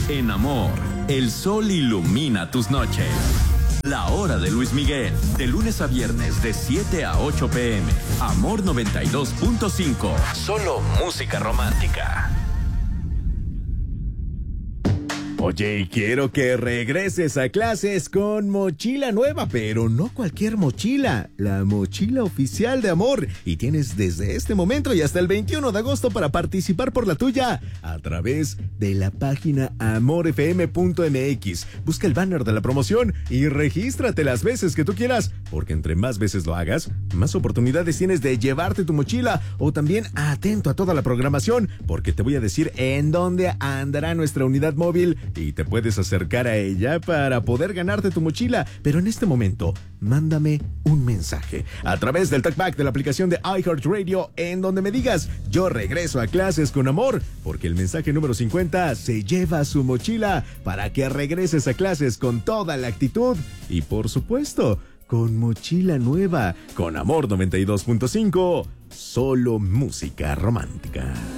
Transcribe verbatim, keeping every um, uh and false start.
En Amor, el sol ilumina tus noches. La hora de Luis Miguel, de lunes a viernes de siete a ocho p m Amor noventa y dos punto cinco. Solo música romántica. Oye, y quiero que regreses a clases con mochila nueva, pero no cualquier mochila, la mochila oficial de Amor. Y tienes desde este momento y hasta el veintiuno de agosto para participar por la tuya a través de la página amor f m punto m x. Busca el banner de la promoción y regístrate las veces que tú quieras, porque entre más veces lo hagas, más oportunidades tienes de llevarte tu mochila. O también atento a toda la programación, porque te voy a decir en dónde andará nuestra unidad móvil y te puedes acercar a ella para poder ganarte tu mochila. Pero en este momento, mándame un mensaje a través del talkback de la aplicación de iHeartRadio, en donde me digas: yo regreso a clases con Amor, porque el mensaje número cincuenta se lleva su mochila para que regreses a clases con toda la actitud y, por supuesto, con mochila nueva. Con Amor noventa y dos punto cinco, solo música romántica.